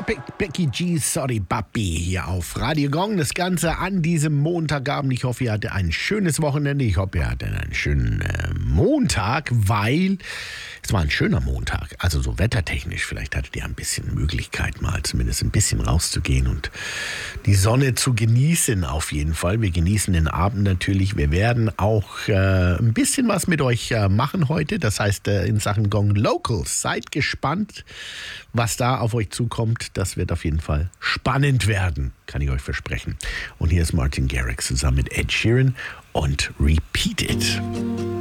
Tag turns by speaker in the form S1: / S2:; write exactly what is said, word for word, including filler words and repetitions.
S1: Be- Becky G, Sorry Papi, hier auf Radio Gong. Das Ganze an diesem Montagabend. Ich hoffe, ihr hattet ein schönes Wochenende. Ich hoffe, ihr hattet einen schönen äh, Montag, weil es war ein schöner Montag. Also so wettertechnisch. Vielleicht hattet ihr ein bisschen Möglichkeit, mal zumindest ein bisschen rauszugehen und die Sonne zu genießen auf jeden Fall. Wir genießen den Abend natürlich. Wir werden auch äh, ein bisschen was mit euch äh, machen heute. Das heißt, äh, in Sachen Gong Locals. Seid gespannt, was da auf euch zukommt. Das wird auf jeden Fall spannend werden, kann ich euch versprechen. Und hier ist Martin Garrix zusammen mit Ed Sheeran und Repeat It.